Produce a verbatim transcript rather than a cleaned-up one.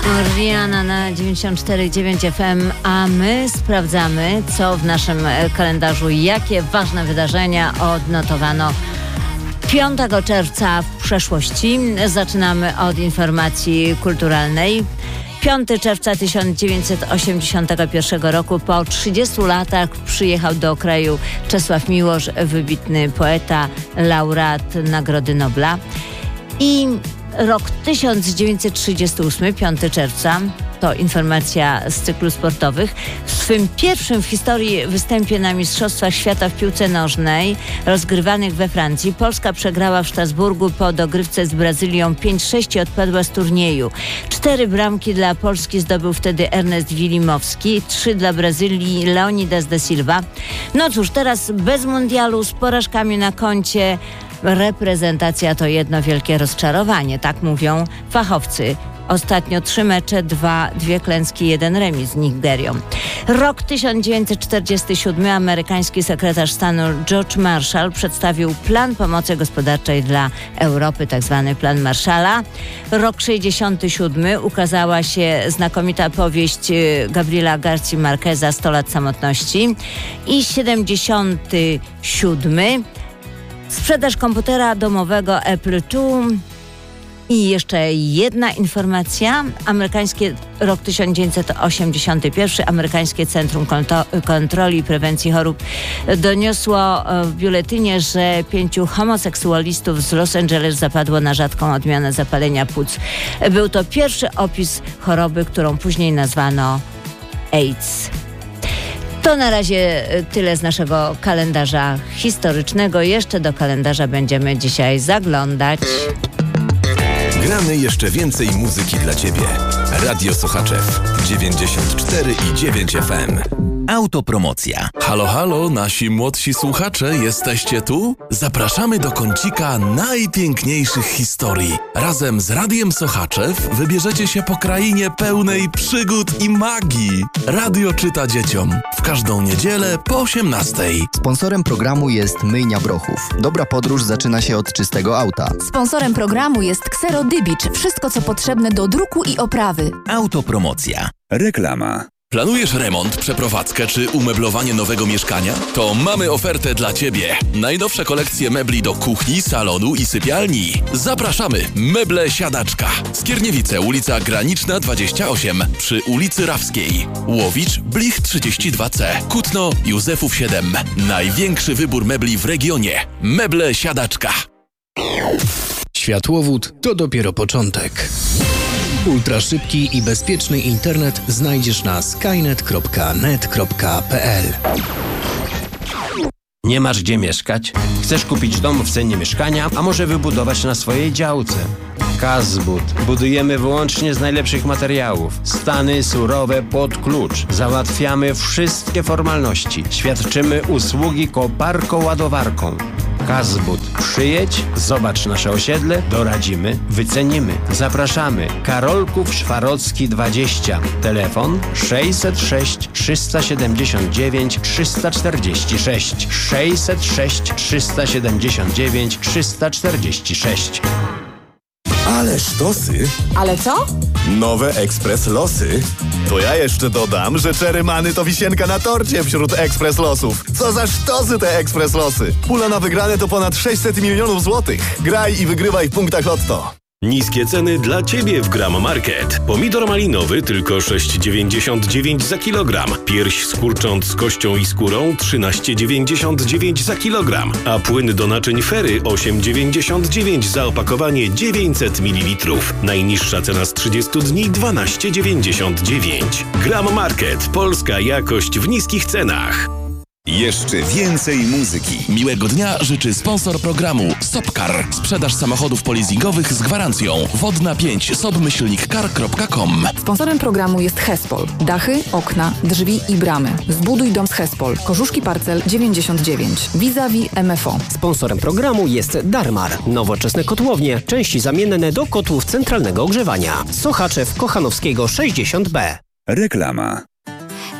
Rihanna na dziewięćdziesiąt cztery i dziewięć F M, a my sprawdzamy, co w naszym kalendarzu, jakie ważne wydarzenia odnotowano piątego czerwca w przeszłości. Zaczynamy od informacji kulturalnej. piątego czerwca tysiąc dziewięćset osiemdziesiątego pierwszego roku, po trzydziestu latach, przyjechał do kraju Czesław Miłosz, wybitny poeta, laureat Nagrody Nobla. I rok tysiąc dziewięćset trzydziesty ósmy, piątego czerwca, to informacja z cyklu sportowych. W swym pierwszym w historii występie na Mistrzostwach Świata w piłce nożnej rozgrywanych we Francji Polska przegrała w Strasburgu po dogrywce z Brazylią pięć sześć i odpadła z turnieju. Cztery bramki dla Polski zdobył wtedy Ernest Wilimowski, trzy dla Brazylii Leonidas da Silva. No cóż, teraz bez mundialu, z porażkami na koncie, reprezentacja to jedno wielkie rozczarowanie, tak mówią fachowcy. Ostatnio trzy mecze, dwa, dwie klęski, jeden remis z Nigerią. Rok tysiąc dziewięćset czterdziesty siódmy. Amerykański sekretarz stanu George Marshall przedstawił plan pomocy gospodarczej dla Europy, tak zwany plan Marshalla. Rok sześćdziesiąty siódmy. Ukazała się znakomita powieść Gabriela García Márqueza sto lat samotności. I siedemdziesiąty siódmy. Sprzedaż komputera domowego Apple two. I jeszcze jedna informacja. Amerykańskie, rok tysiąc dziewięćset osiemdziesiąty pierwszy. Amerykańskie Centrum Kontroli i Prewencji Chorób doniosło w biuletynie, że pięciu homoseksualistów z Los Angeles zapadło na rzadką odmianę zapalenia płuc. Był to pierwszy opis choroby, którą później nazwano AIDS. To na razie tyle z naszego kalendarza historycznego. Jeszcze do kalendarza będziemy dzisiaj zaglądać. Gramy jeszcze więcej muzyki dla Ciebie. Radio Sochaczew dziewięćdziesiąt cztery i dziewięć F M. Autopromocja. Halo, halo, nasi młodsi słuchacze, jesteście tu? Zapraszamy do kącika najpiękniejszych historii. Razem z Radiem Sochaczew wybierzecie się po krainie pełnej przygód i magii. Radio czyta dzieciom w każdą niedzielę po osiemnastej. Sponsorem programu jest Myjnia Brochów. Dobra podróż zaczyna się od czystego auta. Sponsorem programu jest Xero Dybicz. Wszystko, co potrzebne do druku i oprawy. Autopromocja. Reklama. Planujesz remont, przeprowadzkę czy umeblowanie nowego mieszkania? To mamy ofertę dla Ciebie. Najnowsze kolekcje mebli do kuchni, salonu i sypialni. Zapraszamy! Meble Siadaczka. Skierniewice, ulica Graniczna dwadzieścia osiem przy ulicy Rawskiej. Łowicz, Blich trzydzieści dwa C. Kutno, Józefów siedem. Największy wybór mebli w regionie. Meble Siadaczka. Światłowód to dopiero początek. Ultraszybki i bezpieczny internet znajdziesz na skynet kropka net kropka p l. Nie masz gdzie mieszkać? Chcesz kupić dom w cenie mieszkania, a może wybudować na swojej działce? Kazbud. Budujemy wyłącznie z najlepszych materiałów. Stany surowe pod klucz. Załatwiamy wszystkie formalności. Świadczymy usługi koparką-ładowarką. Kazbud. Przyjedź, zobacz nasze osiedle, doradzimy, wycenimy. Zapraszamy. Karolków Szwarocki dwadzieścia. Telefon sześćset sześć trzysta siedemdziesiąt dziewięć trzysta czterdzieści sześć. sześćset sześć trzysta siedemdziesiąt dziewięć trzysta czterdzieści sześć. Ale sztosy. Ale co? Nowe Ekspres Losy. To ja jeszcze dodam, że Czerymany to wisienka na torcie wśród Ekspres Losów. Co za sztosy te Ekspres Losy. Pula na wygrane to ponad sześćset milionów złotych. Graj i wygrywaj w punktach Lotto. Niskie ceny dla Ciebie w Gram Market. Pomidor malinowy tylko sześć dziewięćdziesiąt dziewięć za kilogram. Pierś z kurcząt z kością i skórą trzynaście dziewięćdziesiąt dziewięć za kilogram. A płyn do naczyń Fery osiem dziewięćdziesiąt dziewięć za opakowanie dziewięćset mililitrów. Najniższa cena z trzydziestu dni dwanaście dziewięćdziesiąt dziewięć. Gram Market. Polska jakość w niskich cenach. Jeszcze więcej muzyki. Miłego dnia życzy sponsor programu Sopcar. Sprzedaż samochodów polizingowych z gwarancją. Wodna pięć sobmyślnik car kropka com. Sponsorem programu jest Hespol. Dachy, okna, drzwi i bramy. Zbuduj dom z Hespol. Korzuszki Parcel dziewięćdziesiąt dziewięć. Vis-a-vis M F O. Sponsorem programu jest Darmar. Nowoczesne kotłownie. Części zamienne do kotłów centralnego ogrzewania. Sochaczew Kochanowskiego sześćdziesiąt B. Reklama.